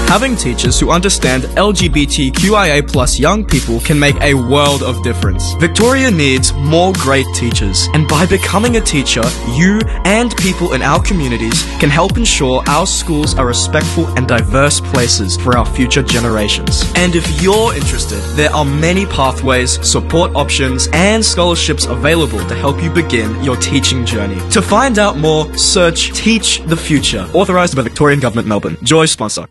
Having teachers who understand LGBTQIA plus young people can make a world of difference. Victoria needs more great teachers, and by becoming a teacher, you and people in our communities can help ensure our schools are respectful and diverse places for our future generations. And if you're interested, there are many pathways, support options, and scholarships available to help you begin your teaching journey. To find out more, search Teach the Future, authorised by Victorian Government Melbourne. Joy sponsor.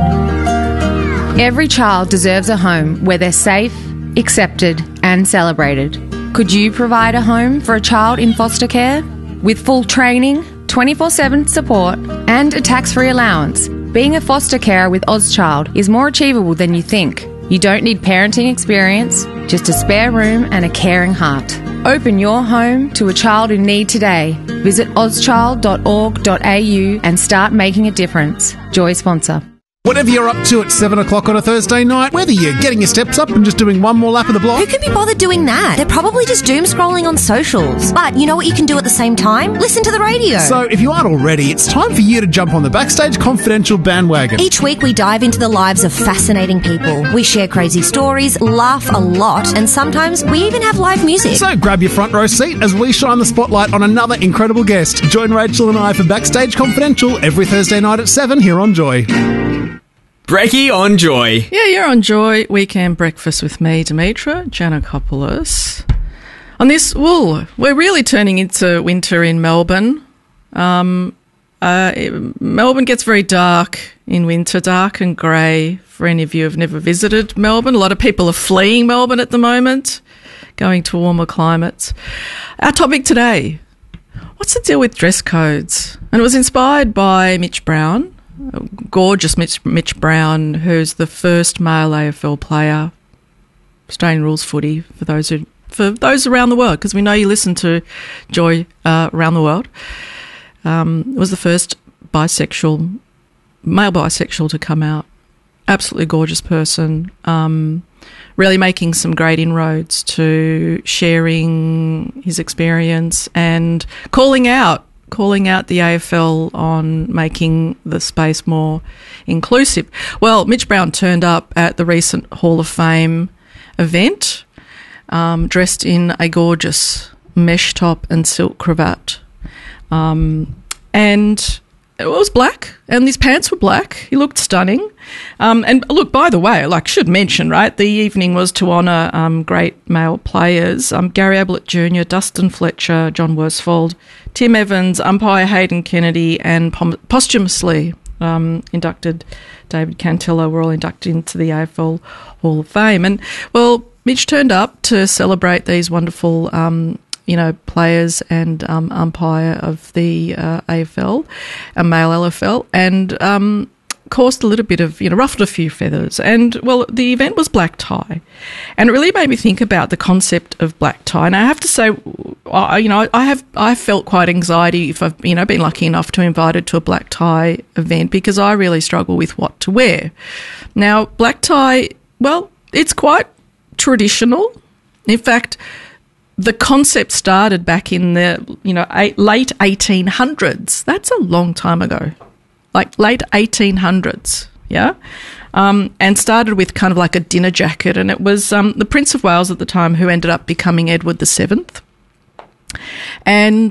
Every child deserves a home where they're safe, accepted and celebrated. Could you provide a home for a child in foster care? With full training, 24/7 support and a tax-free allowance, being a foster carer with Ozchild is more achievable than you think. You don't need parenting experience, just a spare room and a caring heart. Open your home to a child in need today. Visit ozchild.org.au and start making a difference. Joy sponsor. Whatever you're up to at 7 o'clock on a Thursday night, whether you're getting your steps up and just doing one more lap of the block. Who can be bothered doing that? They're probably just doom scrolling on socials. But you know what you can do at the same time? Listen to the radio. So if you aren't already, it's time for you to jump on the Backstage Confidential bandwagon. Each week we dive into the lives of fascinating people. We share crazy stories, laugh a lot, and sometimes we even have live music. So grab your front row seat as we shine the spotlight on another incredible guest. Join Rachel and I for Backstage Confidential every Thursday night at 7 here on Joy. Breaky on Joy. Yeah, you're on Joy. Weekend breakfast with me, Demetra Janakopoulos. On this, we're really turning into winter in Melbourne. Melbourne gets very dark in winter, dark and grey. For any of you who have never visited Melbourne, a lot of people are fleeing Melbourne at the moment, going to warmer climates. Our topic today, what's the deal with dress codes? And it was inspired by Mitch Brown. Gorgeous Mitch Brown, who's the first male AFL player, Australian rules footy, for those around the world, because we know you listen to Joy around the world. Was the first male bisexual to come out. Absolutely gorgeous person. Really making some great inroads to sharing his experience and calling out the AFL on making the space more inclusive. Well, Mitch Brown turned up at the recent Hall of Fame event, dressed in a gorgeous mesh top and silk cravat. And it was black, and his pants were black. He looked stunning. And look, by the way, should mention, right, the evening was to honour great male players, Gary Ablett Jr., Dustin Fletcher, John Worsfold, Tim Evans, umpire Hayden Kennedy, and posthumously inducted David Cantilla were all inducted into the AFL Hall of Fame. And, well, Mitch turned up to celebrate these wonderful players and umpire of the AFL, a male LFL, and caused a little bit of, ruffled a few feathers. And, well, the event was black tie. And it really made me think about the concept of black tie. And I have to say, I felt quite anxiety if I've, been lucky enough to be invited to a black tie event, because I really struggle with what to wear. Now, black tie, well, it's quite traditional. In fact, the concept started back in the, late 1800s. That's a long time ago. Late 1800s, yeah? And started with kind of like a dinner jacket. And it was the Prince of Wales at the time who ended up becoming Edward VII. And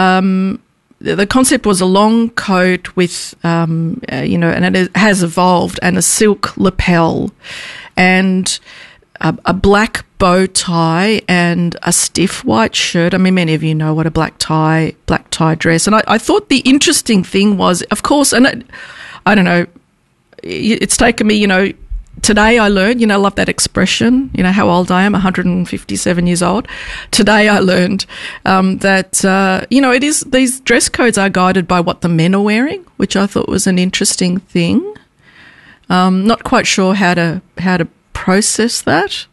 the concept was a long coat with, and it has evolved, and a silk lapel and a black bow tie and a stiff white shirt. I mean, many of you know what a black tie dress. And I thought the interesting thing was, of course, and I don't know, it's taken me, today I learned, I love that expression, how old I am, 157 years old. Today I learned that, it is, these dress codes are guided by what the men are wearing, which I thought was an interesting thing. Not quite sure how to process that.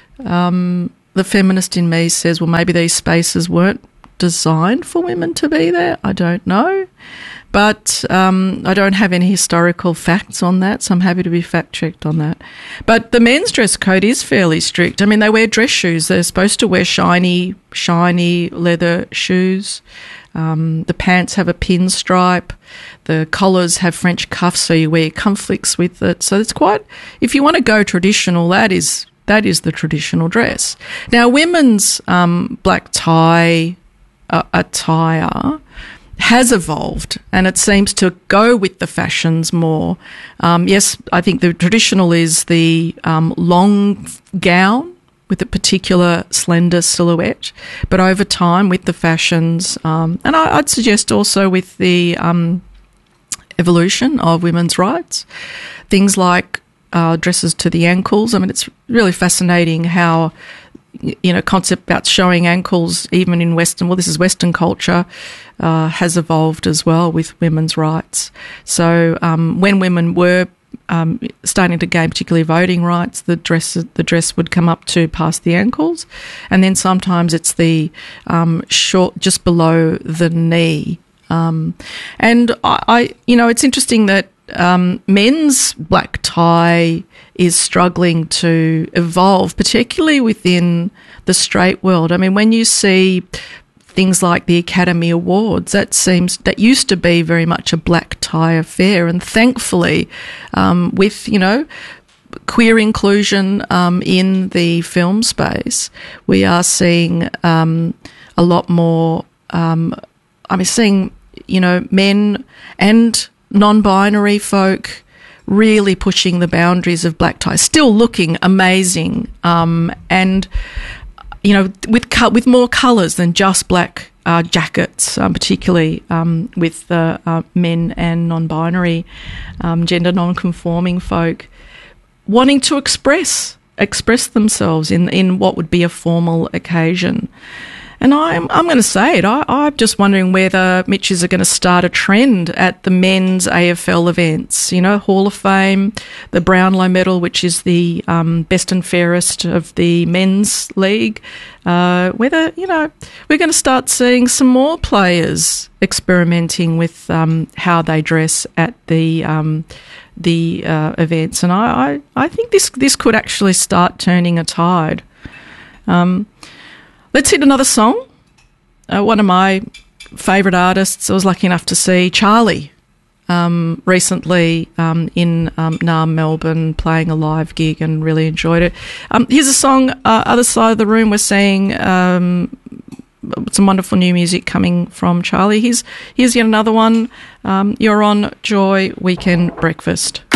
The feminist in me says, well, maybe these spaces weren't designed for women to be there. I don't know. But I don't have any historical facts on that, so I'm happy to be fact-checked on that. But the men's dress code is fairly strict. I mean, they wear dress shoes. They're supposed to wear shiny leather shoes. The pants have a pinstripe. The collars have French cuffs, so you wear cufflinks with it. So it's quite, if you want to go traditional, that is the traditional dress. Now, women's black tie attire has evolved, and it seems to go with the fashions more. Yes, I think the traditional is the long gown with a particular slender silhouette, but over time with the fashions, and I'd suggest also with the evolution of women's rights, things like dresses to the ankles. I mean, it's really fascinating how, concept about showing ankles, even in Western, well, this is Western culture, has evolved as well with women's rights. So when women were starting to gain particularly voting rights, the dress would come up to past the ankles, and then sometimes it's the short, just below the knee. And it's interesting that men's black tie is struggling to evolve, particularly within the straight world. I mean, when you see things like the Academy Awards, that used to be very much a black tie affair, and thankfully, with queer inclusion in the film space, we are seeing a lot more. Seeing men and non-binary folk really pushing the boundaries of black tie, still looking amazing, and with more colours than just black jackets, particularly with men and non-binary, gender non-conforming folk wanting to express themselves in what would be a formal occasion. And I'm going to say it. I'm just wondering whether Mitches are going to start a trend at the men's AFL events. Hall of Fame, the Brownlow Medal, which is the best and fairest of the men's league. Whether we're going to start seeing some more players experimenting with how they dress at the events, and I think this could actually start turning a tide. Let's hit another song. One of my favourite artists, I was lucky enough to see Charlie recently in Melbourne, playing a live gig, and really enjoyed it. Here's a song, Other Side of the Room. We're seeing some wonderful new music coming from Charlie. Here's yet another one. You're on Joy Weekend Breakfast.